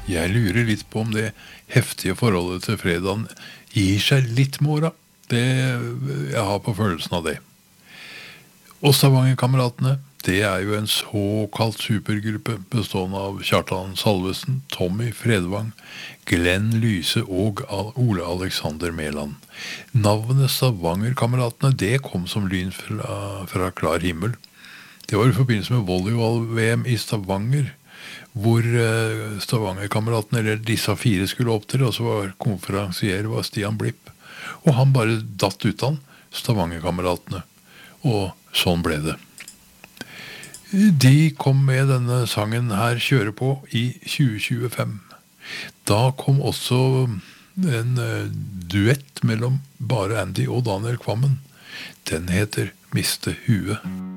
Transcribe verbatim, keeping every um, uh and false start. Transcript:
Jeg lurer litt på om det heftige forholdet til fredagen gir seg litt med åra. Det, jeg har på følelsen av det. Og Stavanger-kameratene, det er jo en såkalt supergruppe bestående av Kjartan Salvesen, Tommy Fredvang, Glenn Lyse og Ole Alexander Mæland. Navnet Stavanger-kameratene, det kom som lyn fra, fra klar himmel. Det var i forbindelse med volleyball-V M i Stavanger, hvor Stavanger-kameratene, eller disse fire, skulle opptre, og så var konferansier var Stian Blipp. Og han bare datt ut av Stavanger-kameratene. Og sånn ble det. De kom med denne sangen her kjøre på i tjue tjuefem. Da kom også en duett mellom bare Andy og Daniel Kvammen. Den heter Miste Hue.